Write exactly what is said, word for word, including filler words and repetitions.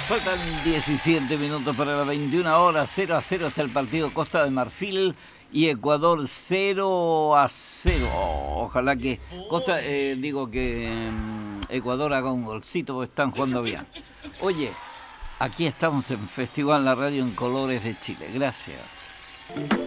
Faltan diecisiete minutos para las veintiuna horas. Cero a cero está el partido Costa de Marfil y Ecuador. Cero a cero. Oh, ojalá que Costa, eh, digo que um, Ecuador haga un golcito porque están jugando bien. Oye, aquí estamos en Festival La Radio en Colores de Chile. Gracias.